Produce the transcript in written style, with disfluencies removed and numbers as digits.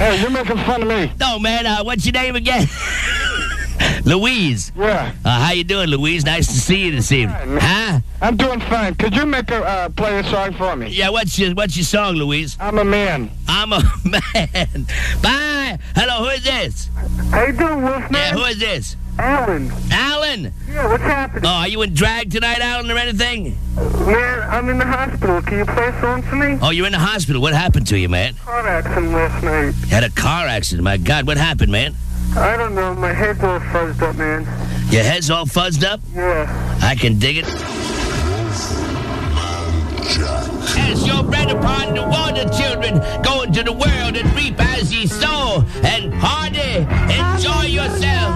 Hey, you're making fun of me. No, man. What's your name again? Louise. Yeah. How you doing, Louise? Nice to see you this evening. Huh? I'm doing fine. Could you play a song for me? Yeah, what's your song, Louise? I'm a man. I'm a man. Bye. Hello, who is this? How you doing, Wolfman? Yeah, who is this? Alan. Alan? Yeah, what's happening? Oh, are you in drag tonight, Alan, or anything? Man, I'm in the hospital. Can you play a song for me? Oh, you're in the hospital. What happened to you, man? Car accident last night. You had a car accident. My God, what happened, man? I don't know. My head's all fuzzed up, man. Your head's all fuzzed up? Yeah. I can dig it. As you're bred upon the water, children, go into the world and reap as ye sow, and hardy, enjoy yourself.